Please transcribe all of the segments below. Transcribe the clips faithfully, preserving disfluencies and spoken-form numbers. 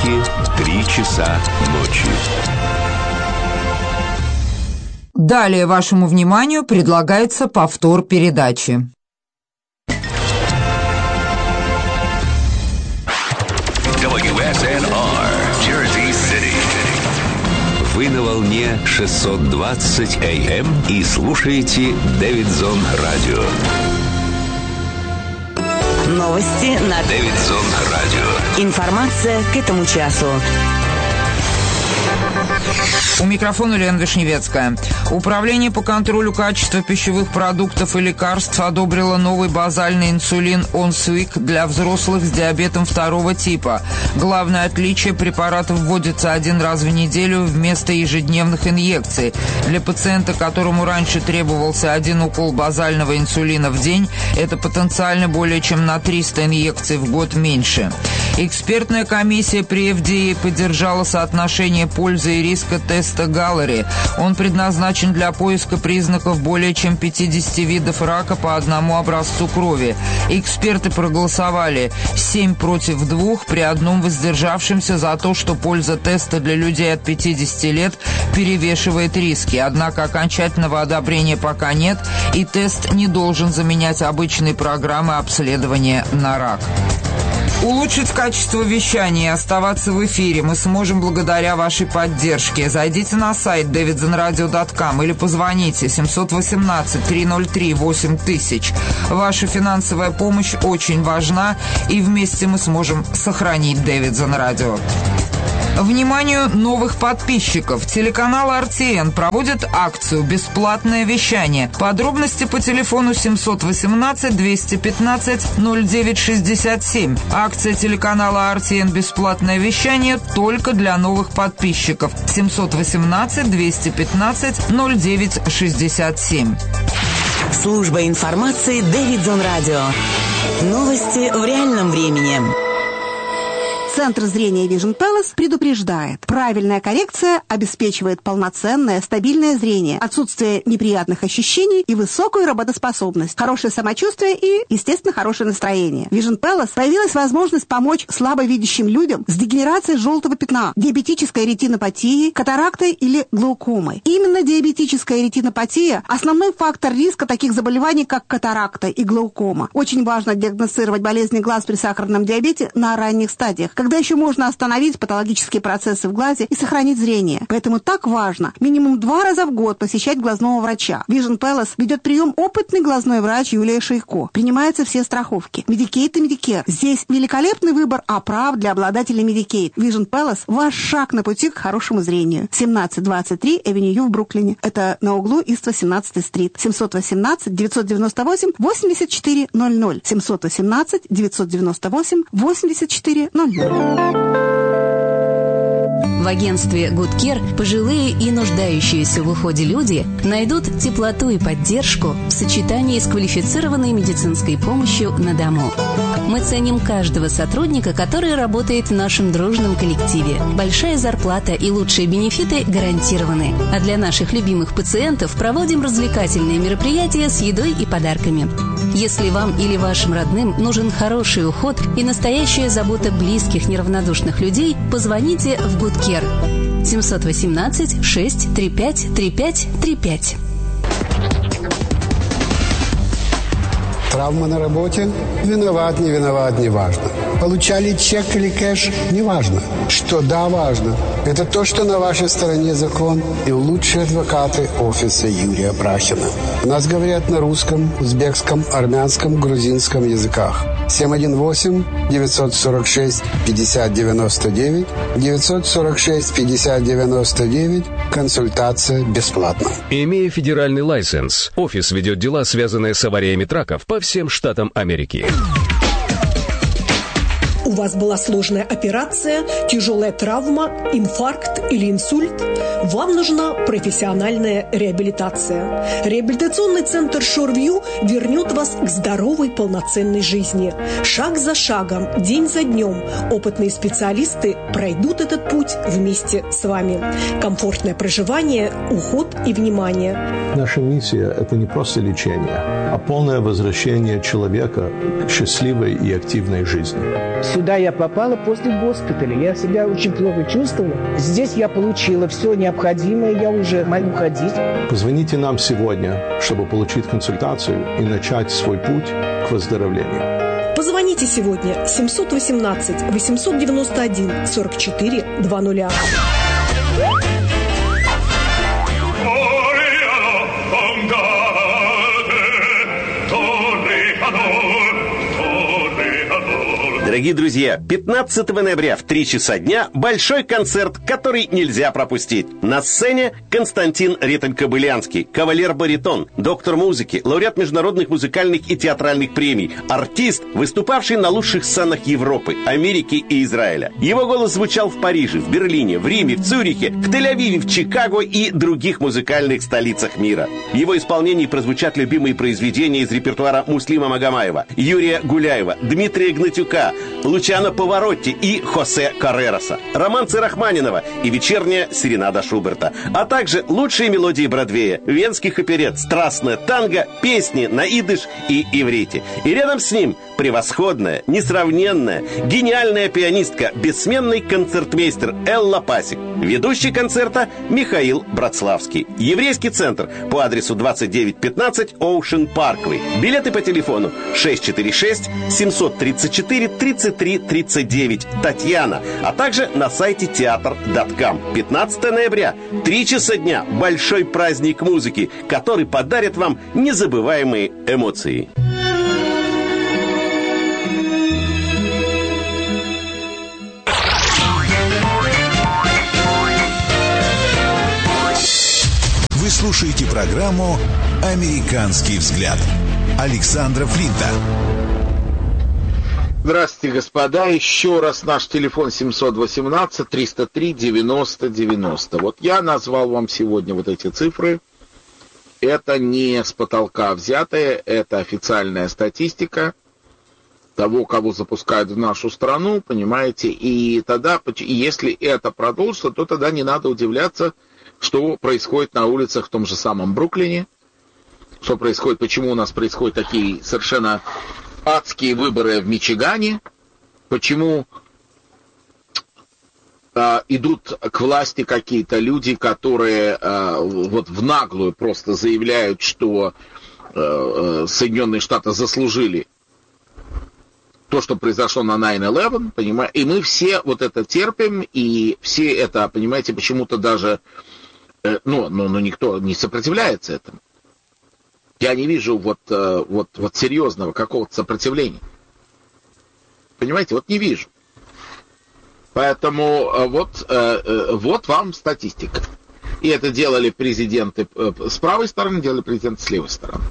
Америки три часа ночи. Далее вашему вниманию предлагается повтор передачи. дабл ю эс эн ар, Jersey City. Вы на волне шестьсот двадцать эй эм и слушаете Дэвидсон Радио. Новости на Дэвидсон Радио. Информация к этому часу. У микрофона Лена Вишневецкая. Управление по контролю качества пищевых продуктов и лекарств одобрило новый базальный инсулин Onswik для взрослых с диабетом второго типа. Главное отличие: препарат вводится один раз в неделю вместо ежедневных инъекций. Для пациента, которому раньше требовался один укол базального инсулина в день, это потенциально более чем на триста инъекций в год меньше. Экспертная комиссия при эф ди эй поддержала соотношение пользы и риска теста Галлери. Он предназначен для поиска признаков более чем пятидесяти видов рака по одному образцу крови. Эксперты проголосовали семь против двух при одном воздержавшемся за то, что польза теста для людей от пятидесяти лет перевешивает риски. Однако окончательного одобрения пока нет, и тест не должен заменять обычные программы обследования на рак. Улучшить качество вещания и оставаться в эфире мы сможем благодаря вашей поддержке. Зайдите на сайт дэвидсон радио точка ком или позвоните семь один восемь три ноль три восемь тысяч. Ваша финансовая помощь очень важна, и вместе мы сможем сохранить Дэвидсон Радио. Вниманию новых подписчиков. Телеканал ар ти эн проводит акцию «Бесплатное вещание». Подробности по телефону семь один восемь двести пятнадцать ноль девять шестьдесят семь. Акция телеканала ар ти эн «Бесплатное вещание» только для новых подписчиков. семь один восемь двести пятнадцать ноль девять шестьдесят семь. Служба информации Дэвидсон Радио. Новости в реальном времени. Центр зрения Vision Palace предупреждает: правильная коррекция обеспечивает полноценное, стабильное зрение, отсутствие неприятных ощущений и высокую работоспособность, хорошее самочувствие и, естественно, хорошее настроение. В Vision Palace появилась возможность помочь слабовидящим людям с дегенерацией желтого пятна, диабетической ретинопатией, катарактой или глаукомой. Именно диабетическая ретинопатия – основной фактор риска таких заболеваний, как катаракта и глаукома. Очень важно диагностировать болезни глаз при сахарном диабете на ранних стадиях, когда еще можно остановить патологические процессы в глазе и сохранить зрение. Поэтому так важно минимум два раза в год посещать глазного врача. Vision Palace ведет прием опытный глазной врач Юлия Шейко. Принимаются все страховки. Medicaid и Medicare. Здесь великолепный выбор оправ для обладателей Medicaid. Vision Palace – ваш шаг на пути к хорошему зрению. семнадцать двадцать три Авеню в Бруклине. Это на углу Ист восемнадцатой стрит. семь один восемь девять девять восемь восемьдесят четыре ноль ноль. семь один восемь девять девять восемь восемьдесят четыре ноль ноль. В агентстве Good Care пожилые и нуждающиеся в уходе люди найдут теплоту и поддержку в сочетании с квалифицированной медицинской помощью на дому. Мы ценим каждого сотрудника, который работает в нашем дружном коллективе. Большая зарплата и лучшие бенефиты гарантированы. А для наших любимых пациентов проводим развлекательные мероприятия с едой и подарками. Если вам или вашим родным нужен хороший уход и настоящая забота близких неравнодушных людей, позвоните в Good Care семь один восемь шесть три пять три пять три пять. Травма на работе? Виноват, не виноват, не важно. Получали чек или кэш? Не важно. Что да, важно. Это то, что на вашей стороне закон и лучшие адвокаты офиса Юрия Брахина. У нас говорят на русском, узбекском, армянском, грузинском языках. семь один восемь девятьсот сорок шесть пятьдесят девяносто девять девятьсот сорок шесть пятьдесят девяносто девять. Консультация бесплатна. Имея федеральный лайсенс, офис ведет дела, связанные с авариями траков по всем штатам Америки. У вас была сложная операция, тяжелая травма, инфаркт или инсульт? Вам нужна профессиональная реабилитация. Реабилитационный центр Шорвью вернет вас к здоровой, полноценной жизни. Шаг за шагом, день за днем опытные специалисты пройдут этот путь вместе с вами. Комфортное проживание, уход и внимание. Наша миссия – это не просто лечение. а полное возвращение человека к счастливой и активной жизни. Сюда я попала после госпиталя. Я себя очень плохо чувствовала. Здесь я получила все необходимое, я уже могу ходить. Позвоните нам сегодня, чтобы получить консультацию и начать свой путь к выздоровлению. Позвоните сегодня семь один восемь восемь девять один сорок четыре двадцать. Дорогие друзья, пятнадцатого ноября в три часа дня большой концерт, который нельзя пропустить. На сцене Константин Ретель-Кобылянский, кавалер-баритон, доктор музыки, лауреат международных музыкальных и театральных премий, артист, выступавший на лучших сценах Европы, Америки и Израиля. Его голос звучал в Париже, в Берлине, в Риме, в Цюрихе, в Тель-Авиве, в Чикаго и других музыкальных столицах мира. В его исполнении прозвучат любимые произведения из репертуара Муслима Магомаева, Юрия Гуляева, Дмитрия Гнатюка, Лучано Паваротти и Хосе Каррероса, романсы Рахманинова и вечерняя серенада Шуберта, а также лучшие мелодии Бродвея, венских оперет, страстное танго, песни на идыш и иврите. И рядом с ним превосходная, несравненная, гениальная пианистка, бессменный концертмейстер Элла Пасик. Ведущий концерта Михаил Братславский. Еврейский центр по адресу двадцать девять пятнадцать Ocean Parkway. Билеты по телефону шесть четыре шесть семь три четыре тридцать три тридцать девять Татьяна, а также на сайте театр точка ком. пятнадцатого ноября, три часа дня, большой праздник музыки, который подарит вам незабываемые эмоции. Вы слушаете программу «Американский взгляд» Александра Флинта. Здравствуйте, господа. Еще раз наш телефон семь один восемь триста три девяносто девяносто. Вот я назвал вам сегодня вот эти цифры. Это не с потолка взятые, это официальная статистика того, кого запускают в нашу страну, понимаете. И тогда, если это продолжится, то тогда не надо удивляться, что происходит на улицах в том же самом Бруклине, что происходит, почему у нас происходят такие совершенно адские выборы в Мичигане, почему э, идут к власти какие-то люди, которые э, вот в наглую просто заявляют, что э, Соединенные Штаты заслужили то, что произошло на найн элевен, понимаете, и мы все вот это терпим, и все это, понимаете, почему-то даже Ну, но, но никто не сопротивляется этому. Я не вижу вот, вот, вот серьезного какого-то сопротивления. Понимаете, вот не вижу. Поэтому вот, вот вам статистика. И это делали президенты с правой стороны, делали президенты с левой стороны.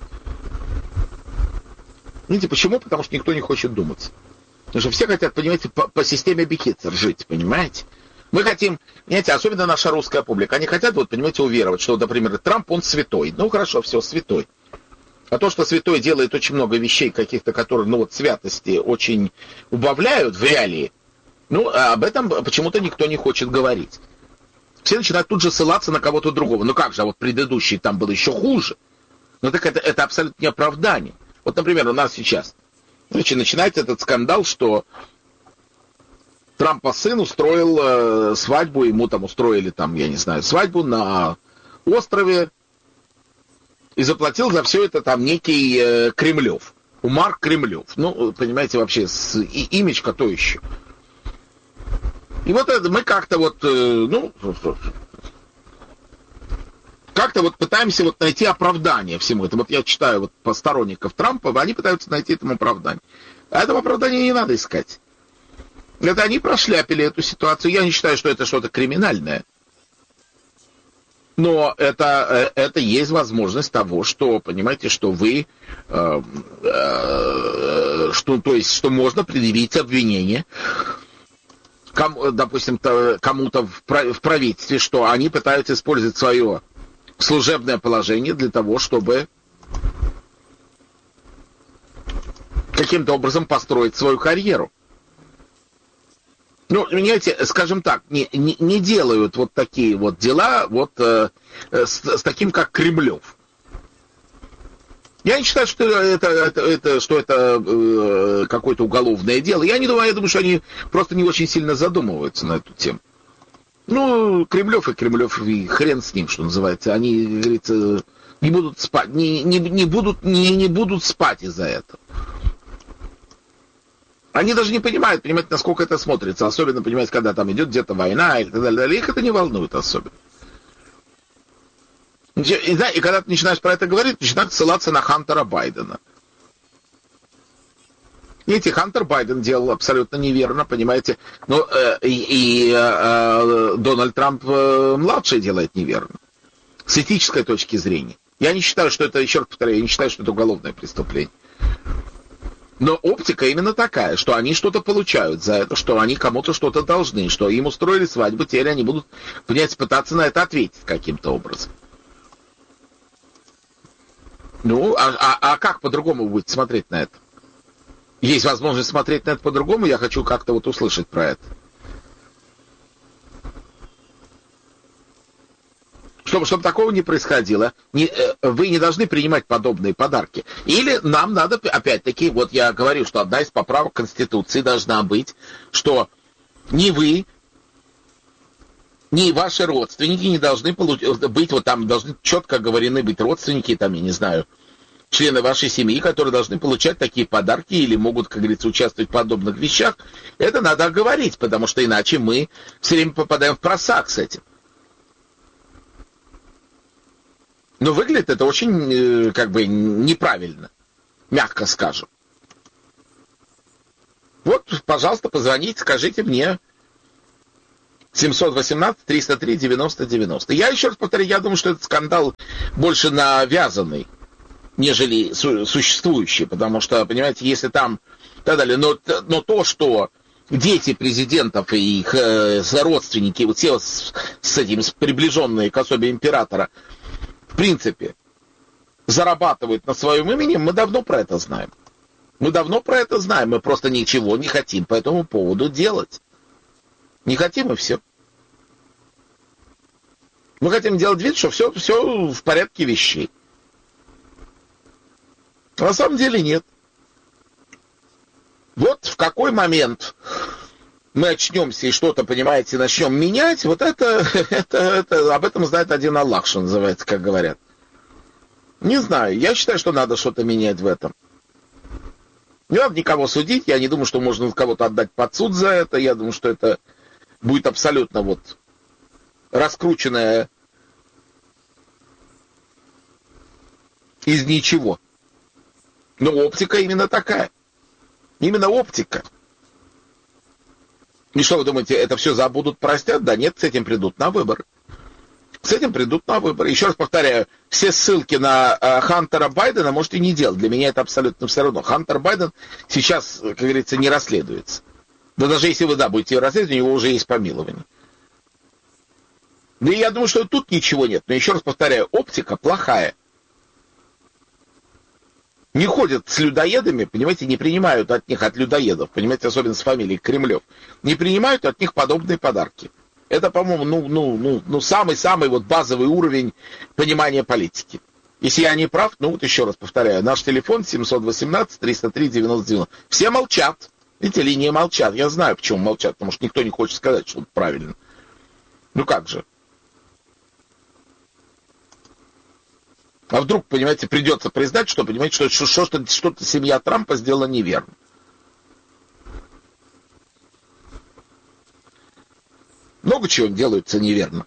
Видите, почему? Потому что никто не хочет думать. Потому что все хотят, понимаете, по, по системе Бехицер жить, понимаете? Мы хотим, понимаете, особенно наша русская публика, они хотят, вот, понимаете, уверовать, что, например, Трамп, он святой. Ну, хорошо, все, святой. А то, что святой делает очень много вещей каких-то, которые, ну, вот, святости очень убавляют в реалии, ну, об этом почему-то никто не хочет говорить. Все начинают тут же ссылаться на кого-то другого. Ну, как же, а вот предыдущий там был еще хуже. Ну, так это, это абсолютно не оправдание. Вот, например, у нас сейчас, значит, начинается этот скандал, что Трампа сын устроил э, свадьбу, ему там устроили, там, я не знаю, свадьбу на острове и заплатил за все это там некий э, Кремлев, Умар Кремлев. Ну, понимаете, вообще, с, и, имечко то еще. И вот это мы как-то вот, э, ну, как-то вот пытаемся вот найти оправдание всему этому. Вот я читаю вот по сторонников Трампа, они пытаются найти этому оправдание. А этого оправдания не надо искать. Это они прошляпили эту ситуацию. Я не считаю, что это что-то криминальное. Но это, это есть возможность того, что, понимаете, что вы, э, э, что, то есть, что можно предъявить обвинение, кому, допустим, кому-то в правительстве, что они пытаются использовать свое служебное положение для того, чтобы каким-то образом построить свою карьеру. Ну, понимаете, скажем так, не, не, не делают вот такие вот дела вот э, с, с таким, как Кремлев. Я не считаю, что это, это, это, что это э, какое-то уголовное дело. Я не думаю, я думаю, что они просто не очень сильно задумываются на эту тему. Ну, Кремлев и Кремлев, и хрен с ним, что называется. Они, как говорится, не будут спать, не, не, не, будут, не, не будут спать из-за этого. Они даже не понимают, понимаете, насколько это смотрится. Особенно, понимаете, когда там идет где-то война и так далее. Их это не волнует особенно. И, и когда ты начинаешь про это говорить, начинаешь ссылаться на Хантера Байдена. Видите, Хантер Байден делал абсолютно неверно, понимаете. Но э, и, и э, Дональд Трамп э, младший делает неверно. С этической точки зрения. Я не считаю, что это, еще раз повторяю, я не считаю, что это уголовное преступление. Но оптика именно такая, что они что-то получают за это, что они кому-то что-то должны, что им устроили свадьбу, теперь они будут, понимаете, пытаться на это ответить каким-то образом. Ну, а, а, а как по-другому вы будете смотреть на это? Есть возможность смотреть на это по-другому, я хочу как-то вот услышать про это. Чтобы, чтобы такого не происходило, не, вы не должны принимать подобные подарки. Или нам надо, опять-таки, вот я говорю, что одна из поправок Конституции должна быть, что ни вы, ни ваши родственники не должны быть, вот там должны четко оговорены быть родственники, там, я не знаю, члены вашей семьи, которые должны получать такие подарки или могут, как говорится, участвовать в подобных вещах. Это надо оговорить, потому что иначе мы все время попадаем в просак с этим. Но выглядит это очень, как бы, неправильно, мягко скажем. Вот, пожалуйста, позвоните, скажите мне семьсот восемнадцать триста три девяносто девяносто. Я еще раз повторю, я думаю, что этот скандал больше навязанный, нежели су- существующий, потому что, понимаете, если там и так далее, но, но то, что дети президентов и их э, родственники, вот все с, с этим, с приближенные к особе императора, в принципе, зарабатывают на своем имени, мы давно про это знаем. Мы давно про это знаем, мы просто ничего не хотим по этому поводу делать. Не хотим, и все. Мы хотим делать вид, что все, все в порядке вещей. А на самом деле нет. Вот в какой момент мы очнемся и что-то, понимаете, начнем менять, вот это, это, это, об этом знает один Аллах, что называется, как говорят. Не знаю, я считаю, что надо что-то менять в этом. Не надо никого судить, я не думаю, что можно кого-то отдать под суд за это, я думаю, что это будет абсолютно вот раскрученное из ничего. Но оптика именно такая. Именно оптика. И что вы думаете, это все забудут, простят? Да нет, с этим придут на выборы. С этим придут на выборы. Еще раз повторяю, все ссылки на э, Хантера Байдена можете не делать. Для меня это абсолютно все равно. Хантер Байден сейчас, как говорится, не расследуется. Да даже если вы, да, будете его расследовать, у него уже есть помилование. Да и я думаю, что тут ничего нет. Но еще раз повторяю, оптика плохая. Не ходят с людоедами, понимаете, не принимают от них, от людоедов, понимаете, особенно с фамилией Кремлев, не принимают от них подобные подарки. Это, по-моему, ну, ну, ну, ну, самый-самый вот базовый уровень понимания политики. Если я не прав, ну вот еще раз повторяю, наш телефон семьсот восемнадцать триста три девяносто девяносто. Все молчат. Видите, линии молчат. Я знаю, почему молчат, потому что никто не хочет сказать, что это правильно. Ну как же? А вдруг, понимаете, придется признать, что, понимаете, что, что, что, что-то семья Трампа сделала неверно. Много чего делается неверно.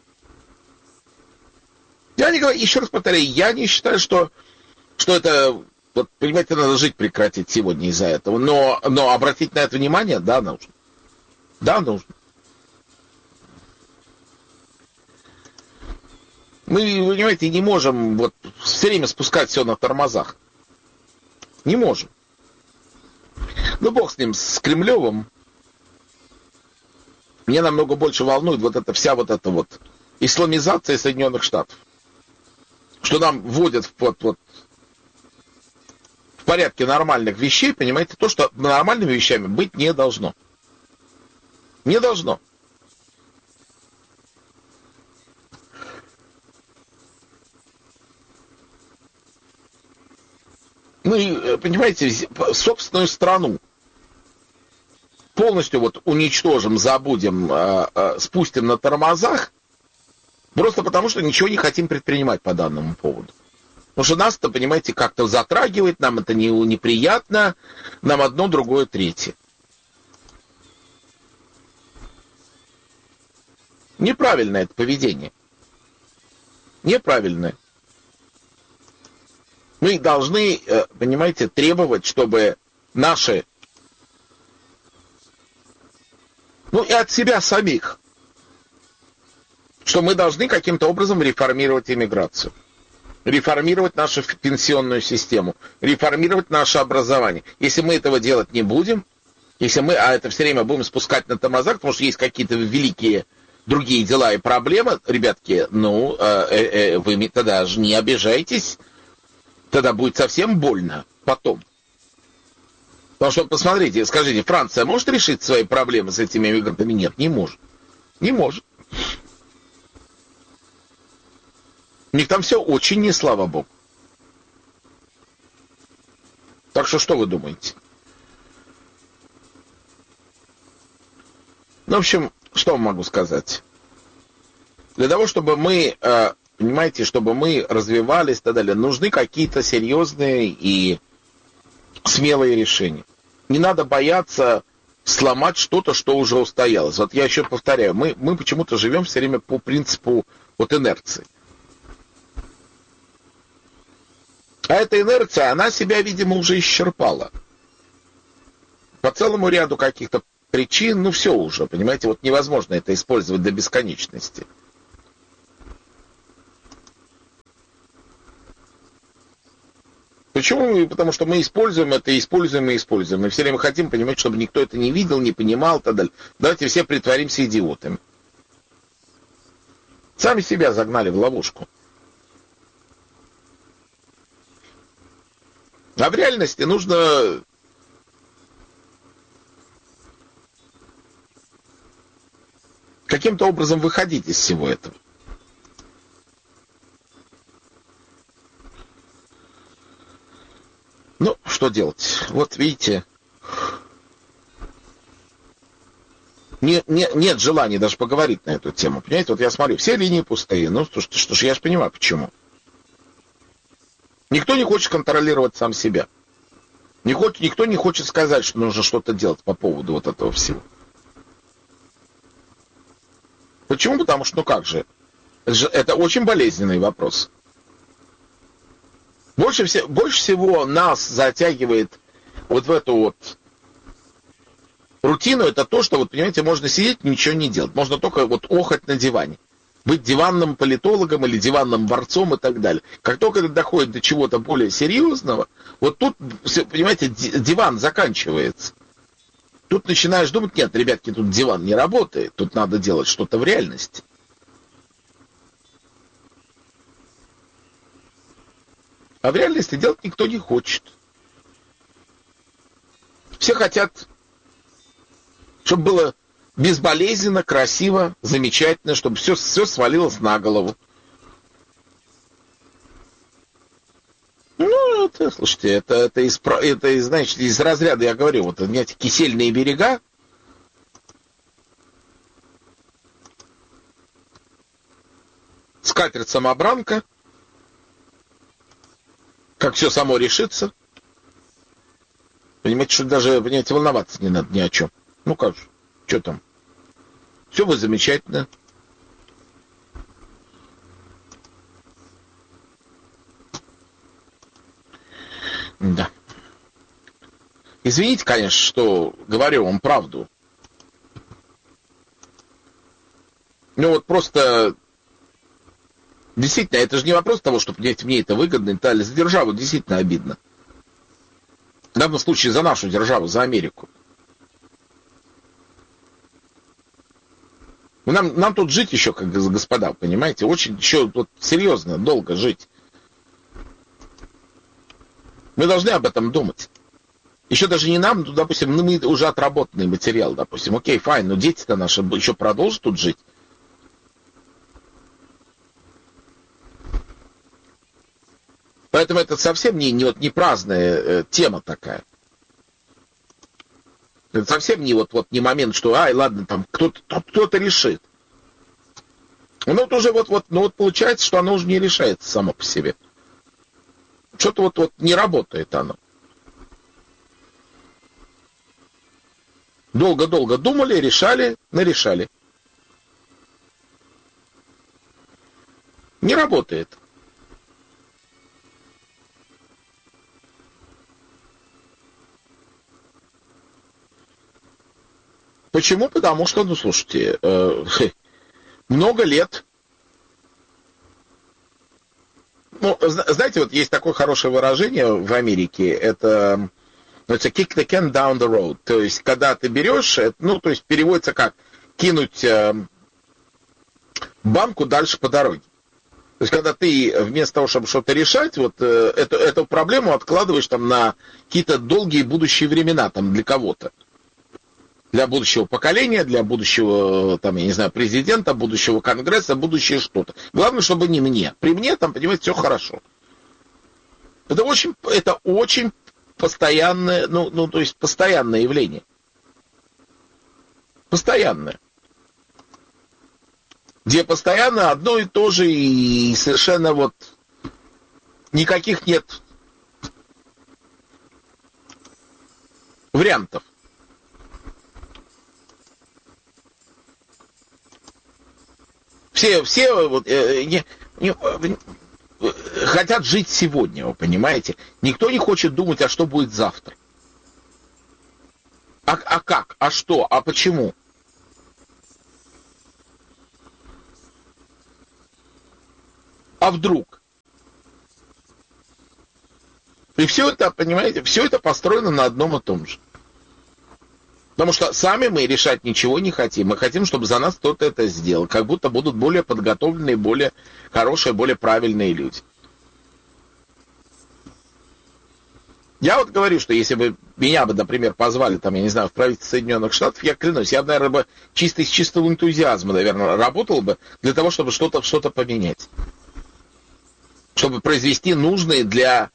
Я не говорю, еще раз повторяю, я не считаю, что, что это, вот, понимаете, надо жить прекратить сегодня из-за этого. Но, но обратить на это внимание, да, нужно. Да, нужно. Мы, вы понимаете, не можем вот все время спускать все на тормозах. Не можем. Ну, бог с ним, с Кремлевым. Мне намного больше волнует вот эта вся вот эта вот исламизация Соединенных Штатов. Что нам вводят в, вот, вот, в порядке нормальных вещей, понимаете, то, что нормальными вещами быть не должно. Не должно. мы, понимаете, собственную страну полностью вот уничтожим, забудем, э, э, спустим на тормозах, просто потому что ничего не хотим предпринимать по данному поводу. Потому что нас-то, понимаете, как-то затрагивает, нам это не, неприятно, нам одно, другое, третье. Неправильное это поведение. Неправильное. Мы должны, понимаете, требовать, чтобы наши, ну и от себя самих, что мы должны каким-то образом реформировать иммиграцию, реформировать нашу пенсионную систему, реформировать наше образование. Если мы этого делать не будем, если мы, а это все время будем спускать на тормозах, потому что есть какие-то великие другие дела и проблемы, ребятки, ну, э, э, вы тогда же не обижайтесь, тогда будет совсем больно потом. Потому что, посмотрите, скажите, Франция может решить свои проблемы с этими иммигрантами? Нет, не может. Не может. У них там все очень не слава богу. Так что что вы думаете? Ну, в общем, что могу сказать? Для того, чтобы мы, понимаете, чтобы мы развивались и так далее, нужны какие-то серьезные и смелые решения. Не надо бояться сломать что-то, что уже устоялось. Вот я еще повторяю, мы, мы почему-то живем все время по принципу вот инерции. А эта инерция, она себя, видимо, уже исчерпала. По целому ряду каких-то причин, ну все уже, понимаете, вот невозможно это использовать до бесконечности. Почему? Потому что мы используем это, используем и используем. Мы все время хотим понимать, чтобы никто это не видел, не понимал и так далее. Давайте все притворимся идиотами. Сами себя загнали в ловушку. А в реальности нужно каким-то образом выходить из всего этого. Ну, что делать? Вот видите, не, не, нет желания даже поговорить на эту тему. Понимаете, вот я смотрю, все линии пустые. Ну, что, что ж, я же понимаю, почему. Никто не хочет контролировать сам себя. Никто не хочет сказать, что нужно что-то делать по поводу вот этого всего. Почему? Потому что, ну как же, это очень болезненный вопрос. Больше, все, больше всего нас затягивает вот в эту вот рутину, это то, что, вот, понимаете, можно сидеть, ничего не делать. Можно только вот охать на диване. Быть диванным политологом или диванным борцом и так далее. Как только это доходит до чего-то более серьезного, вот тут, понимаете, диван заканчивается. Тут начинаешь думать, нет, ребятки, тут диван не работает, тут надо делать что-то в реальности. А в реальности делать никто не хочет. Все хотят, чтобы было безболезненно, красиво, замечательно, чтобы все, все свалилось на голову. Ну, это, слушайте, это, это, из, это значит, из разряда, я говорю, вот, знаете, кисельные берега. Скатерть-самобранка. Как все само решится. Понимаете, что даже, понимаете, волноваться не надо ни о чем. Ну как же, что там? Все будет замечательно. Да. Извините, конечно, что говорю вам правду. Ну вот просто... Действительно, это же не вопрос того, что, понимаете, мне это выгодно, и за державу действительно обидно. В данном случае за нашу державу, за Америку. Нам, нам тут жить еще, как господа, понимаете, очень еще вот, серьезно, долго жить. Мы должны об этом думать. Еще даже не нам, ну, допустим, ну, мы уже отработанный материал, допустим, окей, файн, но дети-то наши еще продолжат тут жить. Поэтому это совсем не, не, вот, не праздная э, тема такая. Это совсем не, вот, вот, не момент, что, ай, ладно, там кто-то, кто-то решит. Ну вот уже вот, вот, ну вот получается, что оно уже не решается само по себе. Что-то вот, вот не работает оно. Долго-долго думали, решали, нарешали. Не работает. Почему? Потому что, ну, слушайте, э, много лет. Ну, знаете, вот есть такое хорошее выражение в Америке, это, это kick the can down the road. То есть, когда ты берешь, ну, то есть, переводится как кинуть э, банку дальше по дороге. То есть, когда ты вместо того, чтобы что-то решать, вот э, эту, эту проблему откладываешь там на какие-то долгие будущие времена, там, для кого-то. Для будущего поколения, для будущего, там, я не знаю, президента, будущего конгресса, будущее что-то. Главное, чтобы не мне. При мне, там, понимаете, все хорошо. Это очень, это очень постоянное, ну, ну, то есть постоянное явление. Постоянное. Где постоянно одно и то же, и совершенно вот никаких нет вариантов. Все, все вот, э, не, не, э, хотят жить сегодня, вы понимаете? Никто не хочет думать, а что будет завтра. А, а как? А что? А почему? А вдруг? И все это, понимаете, все это построено на одном и том же. Потому что сами мы решать ничего не хотим. Мы хотим, чтобы за нас кто-то это сделал. Как будто будут более подготовленные, более хорошие, более правильные люди. Я вот говорю, что если бы меня бы, например, позвали, там, я не знаю, в правительство Соединенных Штатов, я клянусь, я бы, наверное, бы чисто из чистого энтузиазма, наверное, работал бы для того, чтобы что-то, что-то поменять. Чтобы произвести нужные для...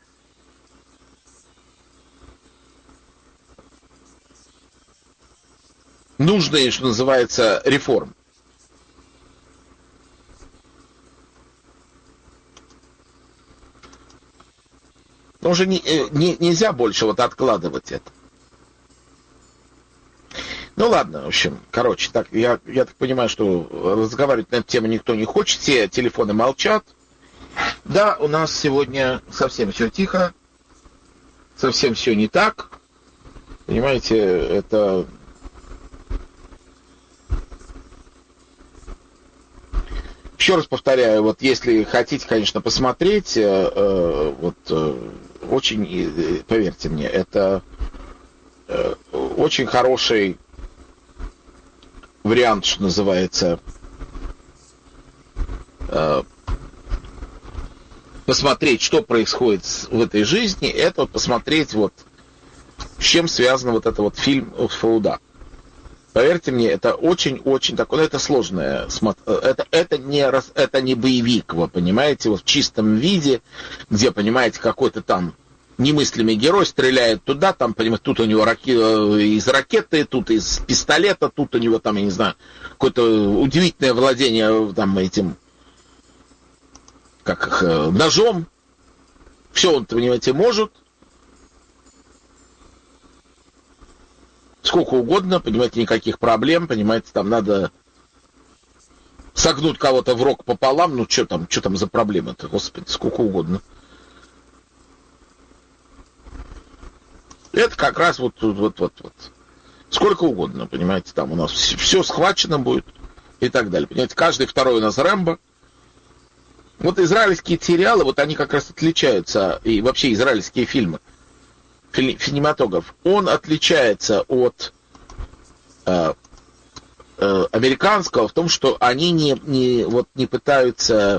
нужные, что называется, реформы. Но уже не, не, нельзя больше вот откладывать это. Ну ладно, в общем, короче, так, я, я так понимаю, что разговаривать на эту тему никто не хочет, все телефоны молчат. Да, у нас сегодня совсем все тихо, совсем все не так. Понимаете, это... Еще раз повторяю, вот если хотите, конечно, посмотреть, э, э, вот э, очень, э, поверьте мне, это э, очень хороший вариант, что называется, э, посмотреть, что происходит в этой жизни, это вот посмотреть, вот, с чем связан вот этот вот фильм «Фауда». Поверьте мне, это очень-очень такое, это сложное, это, это, не, это не боевик, вы понимаете, вот в чистом виде, где, понимаете, какой-то там немыслимый герой стреляет туда, там, понимаете, тут у него раки, из ракеты, тут из пистолета, тут у него там, я не знаю, какое-то удивительное владение там этим, как ножом, все он, понимаете, может. Сколько угодно, понимаете, никаких проблем, понимаете, там надо согнуть кого-то в рог пополам, ну что там, что там за проблемы-то, господи, сколько угодно. Это как раз вот, вот, вот, вот, сколько угодно, понимаете, там у нас все схвачено будет и так далее, понимаете, каждый второй у нас Рэмбо. Вот израильские сериалы, вот они как раз отличаются, и вообще израильские фильмы, кинематограф, он отличается от э, э, американского в том, что они не, не, вот, не пытаются,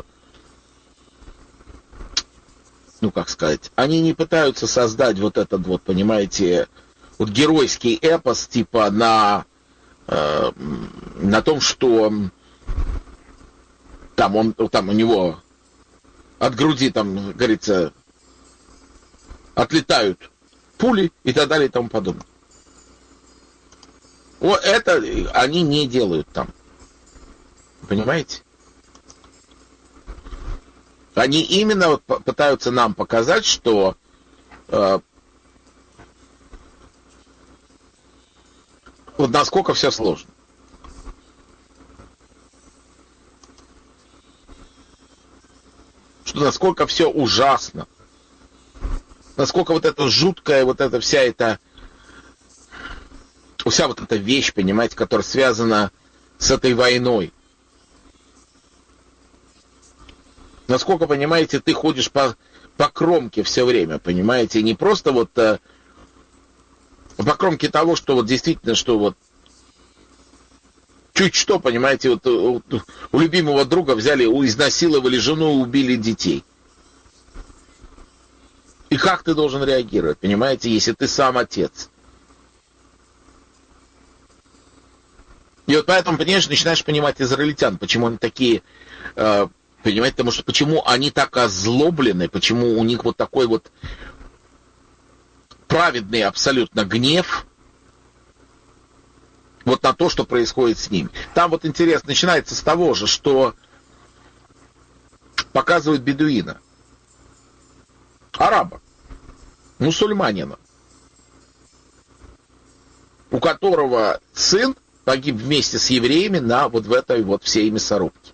ну как сказать, они не пытаются создать вот этот вот, понимаете, вот геройский эпос типа на, э, на том, что там, он, там у него от груди, там, говорится, отлетают пули и так далее и тому подобное. Вот это они не делают там. Понимаете? Они именно вот пытаются нам показать, что э, вот насколько все сложно. Что насколько все ужасно. Насколько вот эта жуткая, вот эта вся эта, вся вот эта вещь, понимаете, которая связана с этой войной. Насколько, понимаете, ты ходишь по, по кромке все время, понимаете, не просто вот а, по кромке того, что вот действительно, что вот чуть что, понимаете, вот у, у любимого друга взяли, изнасиловали жену и убили детей. И как ты должен реагировать, понимаете, если ты сам отец? И вот поэтому, понимаешь, начинаешь понимать израильтян, почему они такие... Э, Понимаете, потому что почему они так озлоблены, почему у них вот такой вот праведный абсолютно гнев вот на то, что происходит с ними. Там вот интересно, начинается с того же, что показывают бедуина, араба, мусульманина, у которого сын погиб вместе с евреями на вот в этой вот всей мясорубке.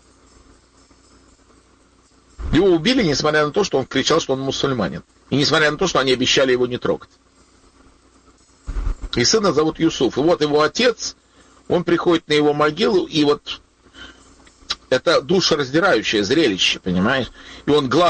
Его убили, несмотря на то, что он кричал, что он мусульманин. И несмотря на то, что они обещали его не трогать. И сына зовут Юсуф. И вот его отец, он приходит на его могилу, и вот это душераздирающее зрелище, понимаешь? И он гладит